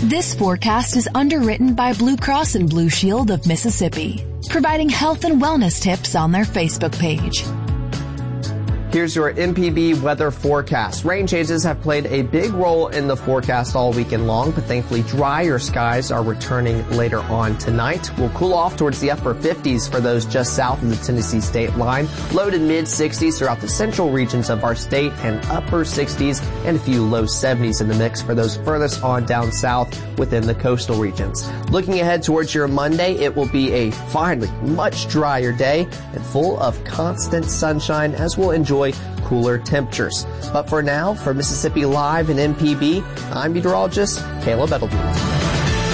This forecast is underwritten by Blue Cross and Blue Shield of Mississippi, providing health and wellness tips on their Facebook page. Here's your MPB weather forecast. Rain chances have played a big role in the forecast all weekend long, but thankfully drier skies are returning later on tonight. We'll cool off towards the upper 50s for those just south of the Tennessee state line. Low to mid 60s throughout the central regions of our state, and upper 60s and a few low 70s in the mix for those furthest on down south within the coastal regions. Looking ahead towards your Monday, it will be a finally much drier day and full of constant sunshine as we'll enjoy cooler temperatures. But for now, for Mississippi Live and MPB, I'm meteorologist Caleb Edelman.